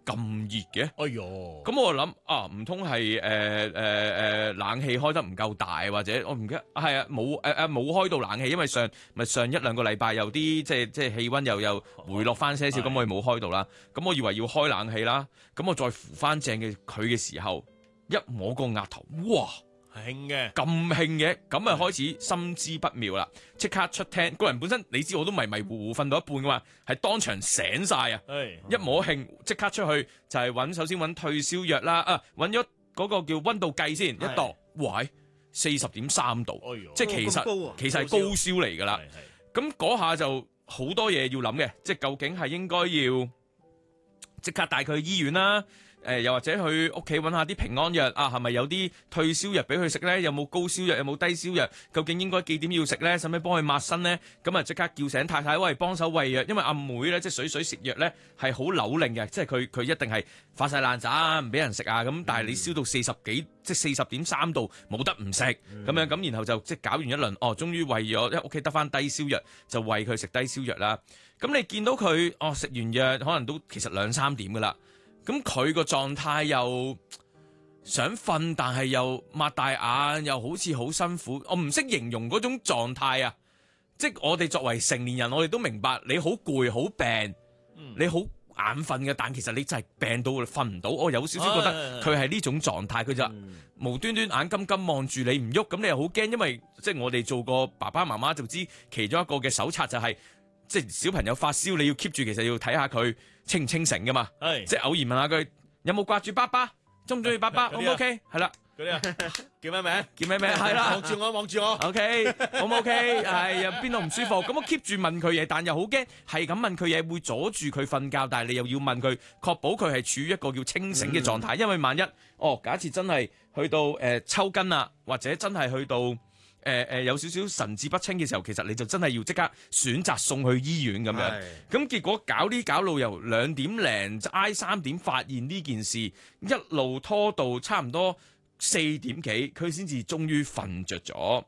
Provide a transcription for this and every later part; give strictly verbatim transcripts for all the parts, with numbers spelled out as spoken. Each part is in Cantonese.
咁熱嘅？ 哎喲， 咁我諗啊，唔通係誒誒誒冷氣開得唔夠大，或者我唔記得係啊冇誒誒冇開到冷氣，因為上咪上一兩個禮拜有啲即係即係氣温又又回落翻些少，咁、哦、我哋冇開到啦。咁我以為要開冷氣啦，咁我再扶翻正嘅佢嘅時候，一摸個額頭，哇！ 興嘅， 咁興嘅，咁啊開始心知不妙啦，即刻出廳。個人本身你知我都迷迷糊糊瞓到一半噶嘛，係當場醒晒啊！一摸興，即刻出去就係揾首先揾退燒藥啦，啊揾咗嗰個叫溫度計先，一度，喂，四十點三度，哎、即係其實、哦啊、其實係高燒嚟噶啦。咁嗰下就好多嘢要諗嘅，即係究竟係應該要即刻帶佢去醫院啦。誒、呃、又或者去屋企揾下啲平安藥啊，係咪有啲退燒藥俾佢食咧？有冇高燒藥？有冇低燒藥？究竟應該幾點要食咧？使唔使幫佢抹身咧？咁啊即刻叫醒太太，喂，幫手餵藥，因為阿妹咧即係水水食藥咧係好扭擰嘅，即係佢佢一定係發晒爛渣唔俾人食啊！咁但係你燒到四十幾，即係四十點三度，冇得唔食咁樣咁，然後就即係搞完一輪，哦，終於餵咗，因為屋企得翻低燒藥，就餵佢食低燒藥啦。咁你見到佢哦食完藥，可能都其實兩三點噶啦。咁佢個狀態又想瞓，但係又擘大眼，又好似好辛苦。我唔識形容嗰種狀態啊！即係我哋作為成年人，我哋都明白你好攰、好病，嗯、你好眼瞓嘅，但其實你就係病到瞓唔到。我有少少覺得佢係呢種狀態，佢就無端端眼金金望住你唔喐，咁你又好驚，因為即係我哋做過爸爸媽媽就知，其中一個嘅手冊就係、是。即係小朋友發燒，你要 keep 住，其實要睇下佢清唔清醒噶嘛。係，即係偶然問下佢有冇掛住爸爸，中唔中意爸爸， O 唔 OK？ 係啦， 嗰啲啊，叫咩名？ 叫咩名？係啦， 望住我，望住我。 OK，O 唔 OK？係啊，邊度唔舒服？咁我 keep 住問佢嘢，但又好驚，係咁問佢嘢會阻住佢瞓覺，但係你又要問佢，確保佢係處於一個叫清醒嘅狀態，嗯、因為萬一哦，假設真係去到誒、呃、抽筋啦，或者真係去到。誒、呃、誒、呃、有少少神志不清嘅時候，其實你就真係要即刻選擇送去醫院咁樣。咁結果搞呢搞路由兩點零挨三點發現呢件事，一路拖到差唔多四點幾，佢先至終於瞓着咗。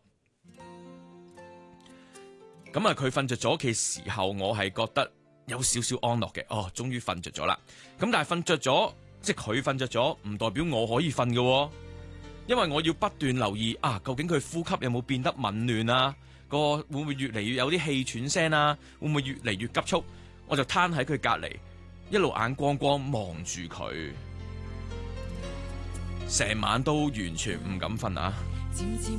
咁啊，佢瞓着咗嘅時候，我係覺得有少少安樂嘅。哦，終於瞓着咗啦。咁但係瞓着咗，即係佢瞓着咗，唔代表我可以瞓嘅。因為我要不斷留意啊，究竟佢呼吸有冇變得紊亂啊？個會唔會越嚟越有啲氣喘聲啊？會唔會越嚟越急促？我就攤喺佢隔籬，一路眼光光望住佢，成晚都完全唔敢瞓啊！